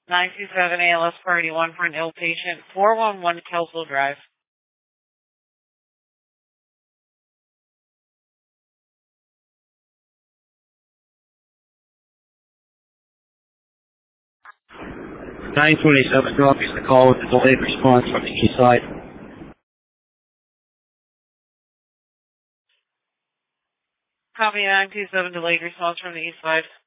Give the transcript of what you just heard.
927 ALS Party 1 for an ill patient, 411 Kelsville Drive. (927) copies the call with a delayed response from the east side. Copy 927, delayed response from the east side.